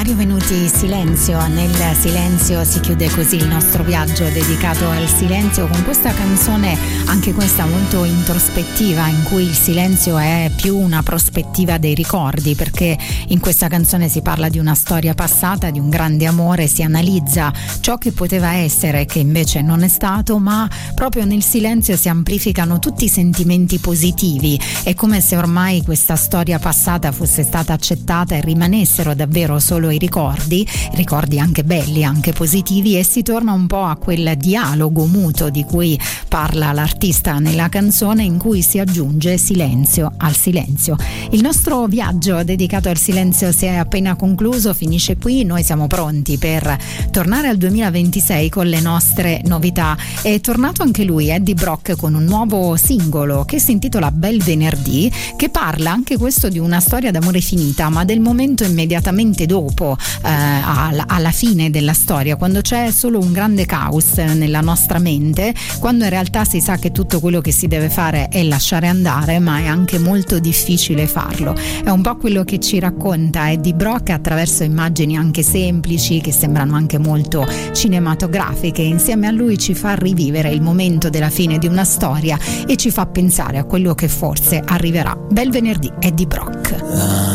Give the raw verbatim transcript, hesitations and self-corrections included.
Mario Venuti, Silenzio. Nel silenzio si chiude così il nostro viaggio dedicato al silenzio, con questa canzone, anche questa molto introspettiva, in cui il silenzio è più una prospettiva dei ricordi, perché in questa canzone si parla di una storia passata, di un grande amore, si analizza ciò che poteva essere, che invece non è stato, ma proprio nel silenzio si amplificano tutti i sentimenti positivi. È come se ormai questa storia passata fosse stata accettata e rimanessero davvero solo i ricordi, ricordi anche belli, anche positivi, e si torna un po' a quel dialogo muto di cui parla l'artista nella canzone, in cui si aggiunge silenzio al silenzio. Il nostro viaggio dedicato al silenzio si è appena concluso, finisce qui. Noi siamo pronti per tornare al duemilaventisei con le nostre novità. È tornato anche lui, Eddie Brock, con un nuovo singolo che si intitola Bel Venerdì, che parla anche questo di una storia d'amore finita, ma del momento immediatamente dopo, eh, alla, alla fine della storia, quando c'è solo un grande caos nella nostra mente, quando in realtà si sa che tutto quello che si deve fare è lasciare andare, ma è anche molto difficile farlo. È un po' quello che ci racconta Eddie Brock attraverso immagini anche semplici, che sembrano anche molto cinematografiche. Insieme a lui ci fa rivivere il momento della fine di una storia e ci fa pensare a quello che forse arriverà. Bel venerdì, Eddie Brock.